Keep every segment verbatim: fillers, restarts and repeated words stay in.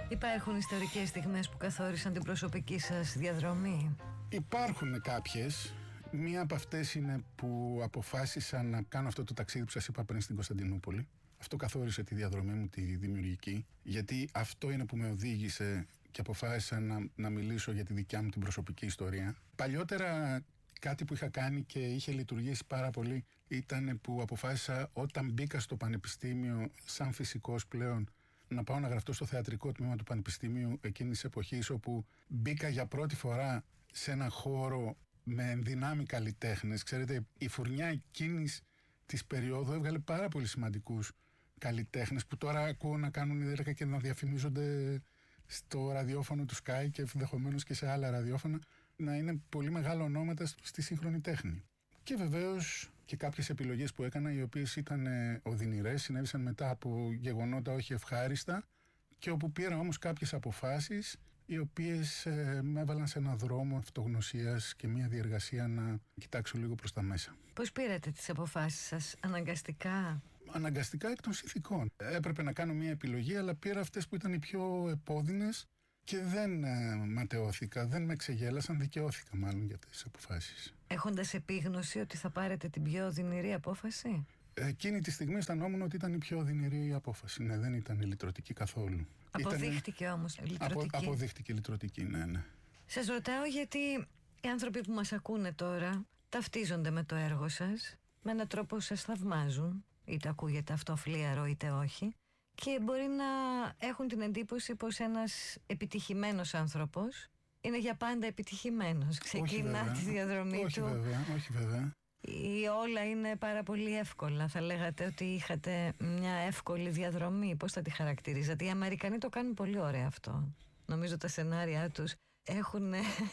Υπάρχουν ιστορικές στιγμές που καθόρισαν την προσωπική σας διαδρομή? Υπάρχουν κάποιες. Μία από αυτές είναι που αποφάσισα να κάνω αυτό το ταξίδι που σας είπα πριν στην Κωνσταντινούπολη. Αυτό καθόρισε τη διαδρομή μου τη δημιουργική, γιατί αυτό είναι που με οδήγησε και αποφάσισα να, να μιλήσω για τη δικιά μου την προσωπική ιστορία. Παλιότερα κάτι που είχα κάνει και είχε λειτουργήσει πάρα πολύ ήταν που αποφάσισα όταν μπήκα στο πανεπιστήμιο σαν φυσικός πλέον να πάω να γραφτώ στο θεατρικό τμήμα του πανεπιστήμιου εκείνης της εποχής, όπου μπήκα για πρώτη φορά σε ένα χώρο με ενδυνάμει καλλιτέχνες. Ξέρετε, η φουρνιά εκείνης της περίοδου έβγαλε πάρα πολύ σημαντικούς καλλιτέχνες που τώρα ακούω να κάνουν ιδέα και να διαφημίζονται στο ραδιόφωνο του Sky και ενδεχομένως και σε άλλα ραδιόφωνα, να είναι πολύ μεγάλα ονόματα στη σύγχρονη τέχνη. Και βεβαίως και κάποιες επιλογές που έκανα, οι οποίες ήταν οδυνηρές, συνέβησαν μετά από γεγονότα όχι ευχάριστα, και όπου πήρα όμως κάποιες αποφάσεις οι οποίες ε, με έβαλαν σε ένα δρόμο αυτογνωσίας και μια διεργασία να κοιτάξω λίγο προς τα μέσα. Πώς πήρατε τις αποφάσεις σας? Αναγκαστικά? Αναγκαστικά εκ των συνθηκών. Έπρεπε να κάνω μια επιλογή, αλλά πήρα αυτές που ήταν οι πιο επώδυνες και δεν ε, ματαιώθηκα, δεν με ξεγέλασαν, δικαιώθηκα μάλλον για τις αποφάσεις. Έχοντας επίγνωση ότι θα πάρετε την πιο οδυνηρή απόφαση? Εκείνη τη στιγμή αισθανόμουν ότι ήταν η πιο οδυνηρή απόφαση. Ναι, δεν ήταν λυτρωτική καθόλου. Αποδείχτηκε ήταν... όμως λυτρωτική. Απο, αποδείχτηκε λυτρωτική, ναι, ναι. Σας ρωτάω γιατί οι άνθρωποι που μας ακούνε τώρα ταυτίζονται με το έργο σας, με έναν τρόπο σας θαυμάζουν, είτε ακούγεται αυτό φλίαρο είτε όχι, και μπορεί να έχουν την εντύπωση πως ένας επιτυχημένος άνθρωπος είναι για πάντα επιτυχημένος. Ξεκινά τη διαδρομή όχι του. Βέβαια, όχι βέβαια. Ή όλα είναι πάρα πολύ εύκολα. Θα λέγατε ότι είχατε μια εύκολη διαδρομή? Πώς θα τη χαρακτηρίζατε? Οι Αμερικανοί το κάνουν πολύ ωραία αυτό. Νομίζω τα σενάρια τους έχουν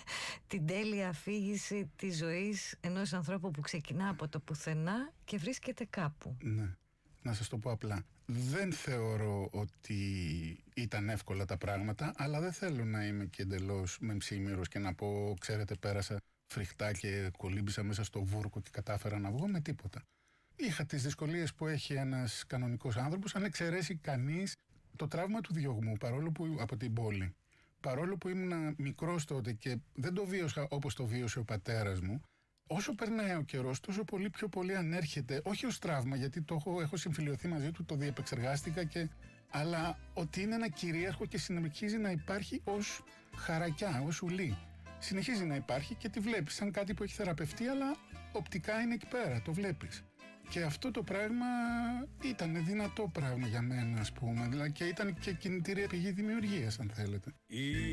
την τέλεια αφήγηση της ζωής ενός ανθρώπου που ξεκινά από το πουθενά και βρίσκεται κάπου. Ναι, να σας το πω απλά. Δεν θεωρώ ότι ήταν εύκολα τα πράγματα, αλλά δεν θέλω να είμαι και εντελώς μεμψήμυρος και να πω, ξέρετε, πέρασα φρικτά και κολύμπησα μέσα στο βούρκο και κατάφερα να βγω με τίποτα. Είχα τις δυσκολίες που έχει ένας κανονικός άνθρωπος, αν εξαιρέσει κανείς το τραύμα του διωγμού, παρόλο που από την πόλη. Παρόλο που ήμουν μικρός τότε και δεν το βίωσα όπως το βίωσε ο πατέρας μου, όσο περνάει ο καιρός, τόσο πολύ πιο πολύ ανέρχεται, όχι ως τραύμα, γιατί το έχω, έχω συμφιλειωθεί μαζί του, το διεπεξεργάστηκα, και, αλλά ότι είναι ένα κυρίαρχο και συνεχίζει να υπάρχει ως χαρακιά, ως ουλή. Συνεχίζει να υπάρχει και τη βλέπεις σαν κάτι που έχει θεραπευτεί, αλλά οπτικά είναι εκεί πέρα, το βλέπεις. Και αυτό το πράγμα ήταν δυνατό πράγμα για μένα, ας πούμε, δηλαδή, και ήταν και κινητήρια πηγή δημιουργίας, αν θέλετε.